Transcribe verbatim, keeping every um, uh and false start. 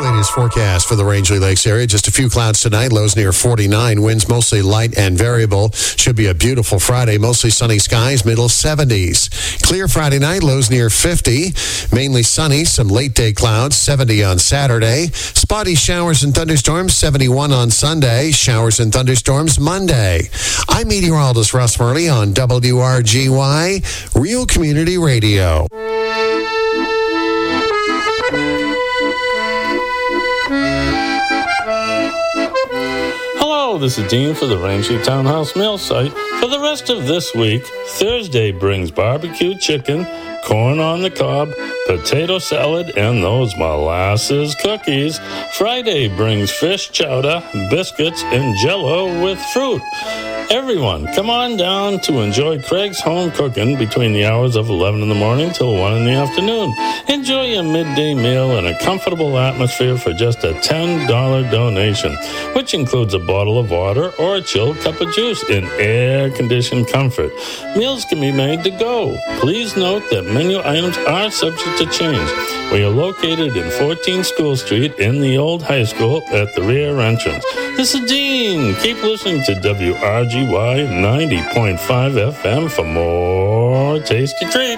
Latest forecast for the Rangeley Lakes area. Just a few clouds tonight. Lows near forty-nine. Winds mostly light and variable. Should be a beautiful Friday. Mostly sunny skies. Middle seventies. Clear Friday night. Lows near fifty. Mainly sunny. Some late day clouds. seventy on Saturday. Spotty showers and thunderstorms. seventy-one on Sunday. Showers and thunderstorms Monday. I'm meteorologist Russ Murley on W R G Y, Real Community Radio. Hello, this is Dean for the Rangeley Townhouse Mail Site. For the rest of this week, Thursday brings barbecue chicken, corn on the cob, potato salad, and those molasses cookies. Friday brings fish chowder, biscuits, and Jell-O with fruit. Everyone, come on down to enjoy Craig's Home Cooking between the hours of eleven in the morning till one in the afternoon. Enjoy your midday meal in a comfortable atmosphere for just a ten dollars donation, which includes a bottle of water or a chilled cup of juice in air-conditioned comfort. Meals can be made to go. Please note that menu items are subject to change. We are located in fourteen School Street in the old high school at the rear entrance. This is Dean. Keep listening to W R G Y ninety point five F M for more tasty treats.